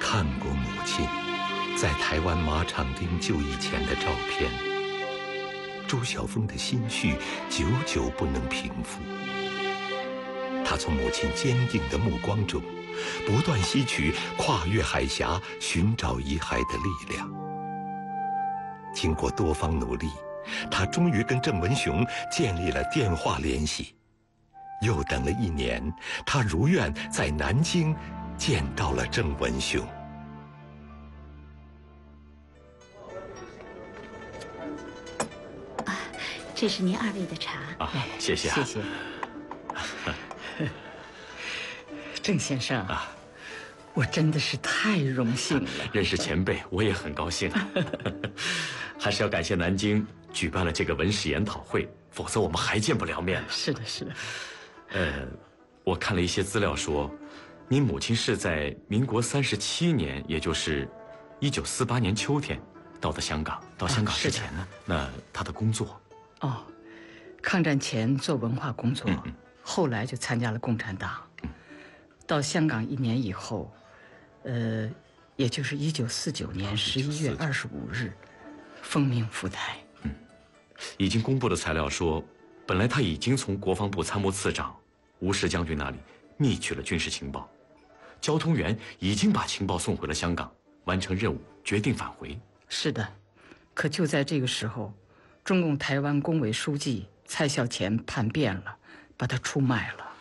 看过母亲在台湾马场町就义前的照片，朱晓峰的心绪久久不能平复。他从母亲坚定的目光中，不断吸取跨越海峡寻找遗骸的力量。经过多方努力，他终于跟郑文雄建立了电话联系。又等了1年，他如愿在南京见到了郑文雄。 这是您2位的茶。 谢谢。 谢谢。郑先生我真的是太荣幸了。 认识前辈，我也很高兴。还是要感谢南京举办了这个文史研讨会，否则我们还见不了面呢。 是的，是的。 我看了一些资料说，您母亲是在民国37年，也就是1948年秋天到的香港。到香港之前呢，那她的工作？ 抗战前做文化工作，后来就参加了共产党。到香港1年以后，也就是1949年11月25日，奉命赴台。 已经公布的材料说，本来他已经从国防部参谋次长吴石将军那里密取了军事情报，交通员已经把情报送回了香港，完成任务，决定返回。 是的，可就在这个时候，中共台湾工委书记蔡孝乾叛变了，把他出卖了，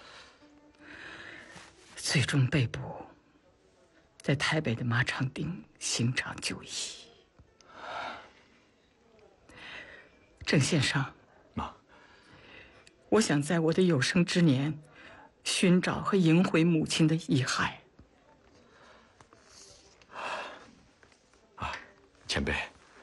最终被捕，在台北的马场町刑场就义。郑先生， 妈， 我想在我的有生之年，寻找和迎回母亲的遗骸。 前辈。